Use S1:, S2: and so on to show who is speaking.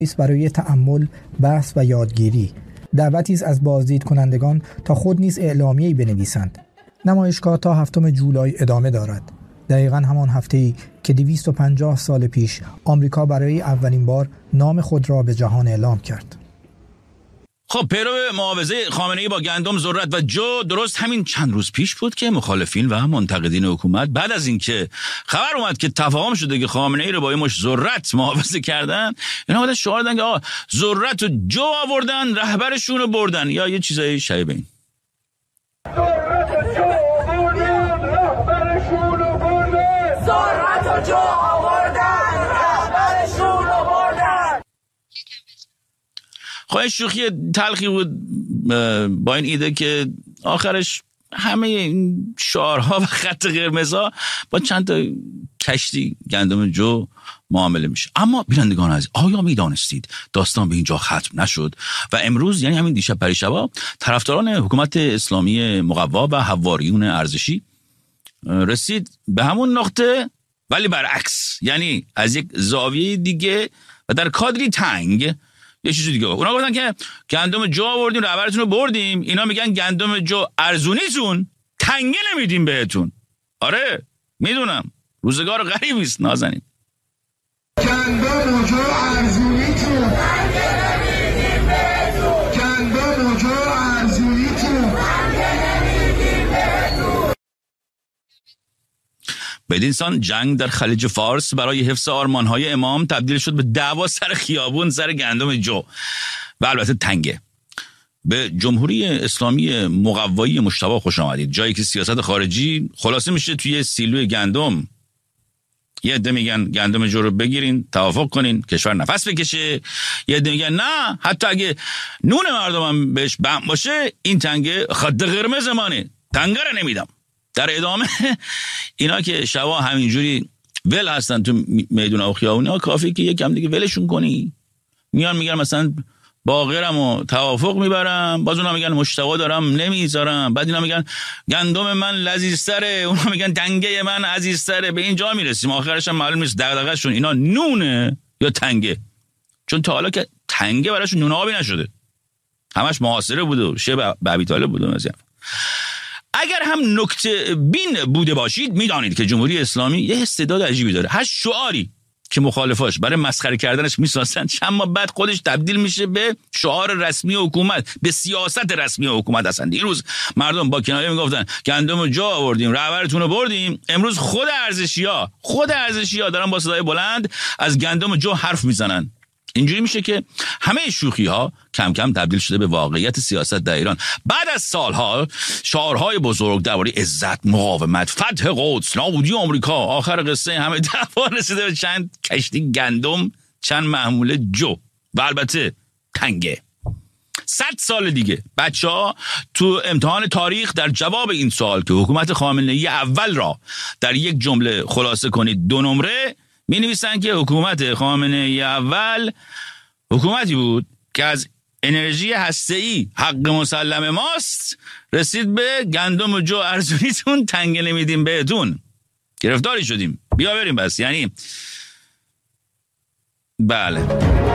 S1: است برای تأمل، بحث و یادگیری. دعوتی است از بازدید کنندگان تا خود نیز اعلامیه‌ای بنویسند. نمایشگاه تا 7 جولای ادامه دارد. دقیقاً همان هفته‌ای که 250 سال پیش آمریکا برای اولین بار نام خود را به جهان اعلام کرد.
S2: خب پیرو معاوضه خامنه‌ای با گندم، ذرت و جو درست همین چند روز پیش بود که مخالفین و منتقدین حکومت بعد از اینکه خبر اومد که تفاهم شده که خامنه‌ای رو با این مش ذرت معاوضه کردن، اینا بعد شعار دادن که آقا ذرت و جو آوردن، رهبرشون رو بردن یا یه چیزای شبیه این.
S3: ذرت و جو آوردن، رهبرشون رو بردن. ذرت و جو آوردن، رهبرشون رو بردن.
S2: خب شوخی تلخی بود با این ایده که آخرش همه این شعارها و خط قرمزها با چند تا کشتی گندم جو معامله میشه. اما بینندگان عزیز، آیا میدانستید داستان به اینجا ختم نشد و امروز یعنی همین دیشب پریشبا طرفداران حکومت اسلامی مقوا و حواریون ارزشی رسید به همون نقطه ولی برعکس، یعنی از یک زاویه دیگه و در کادری تنگ یه چیز دیگه. اونا گفتن که گندم جو آوردیم، رهبرتون رو بردیم، اینا میگن گندم جو ارزونیتون، تنگه نمیدیم بهتون. آره میدونم روزگار غریبی است نازنین.
S3: گندم جو ارزونیتون، تنگه نمیدیم بهتون. گندم جو ارزونیتون، تنگه نمیدیم بهتون.
S2: بدین سان جنگ در خلیج فارس برای حفظ آرمانهای امام تبدیل شد به دعوا سر خیابون سر گندم جو و البته تنگه. به جمهوری اسلامی مقوایی مجتبی خوش آمدید، جایی که سیاست خارجی خلاصه میشه توی سیلو گندم. یه عده میگن گندم جو رو بگیرین، توافق کنین، کشور نفس بکشه. یه عده میگن نه، حتی اگه نون مردم هم بهش بم باشه این تنگه خط قرمز مانه، تنگه رو نمیدم. در ادامه اینا که شبا همینجوری ول هستن تو میدون و خیابون، ها کافی که یکم دیگه ولشون کنی. میان میگن مثلا باقرم و توافق میبرم، باز اونا میگن مشتوا دارم نمیذارم، بعد اینا میگن گندم من لذیذتره، اونا میگن تنگه من عزیزتره. به اینجا میرسیم آخرش هم معلوم نیست دغدغه‌شون اینا نونه یا تنگه، چون تا حالا که تنگه براشون نون آبی نشده، همش محاصره بوده و شب ابی طالب بوده مثلا. اگر هم نکته بین بوده باشید میدانید که جمهوری اسلامی یه استعداد عجیبی داره. هر شعاری که مخالفاش برای مسخره کردنش میسازن چند ماه بعد خودش تبدیل میشه به شعار رسمی حکومت، به سیاست رسمی حکومت. هستن دیروز مردم با کنایه میگفتن گندم جو آوردیم، رهبرتون رو بردیم. امروز خود ارزشی‌ها دارن با صدای بلند از گندم جو حرف میزنن. اینجوری میشه که همه شوخی ها کم کم تبدیل شده به واقعیت سیاست در ایران. بعد از سالها شعارهای بزرگ درباره عزت، مقاومت، فتح قدس، نابودی آمریکا، آخر قصه همه دعوا رسیده به چند کشتی گندم، چند محموله جو و البته تنگه. 100 سال دیگه بچه‌ها تو امتحان تاریخ در جواب این سوال که حکومت خامنه‌ای اول را در یک جمله خلاصه کنید 2 نمره، می نویسن که حکومت خامنه‌ای اول حکومتی بود که از انرژی هسته‌ای حق مسلم ماست، رسید به گندم و جو ارزونیتون، تنگه نمیدیم بهتون، گرفتاری شدیم، بیا بریم بس. یعنی بله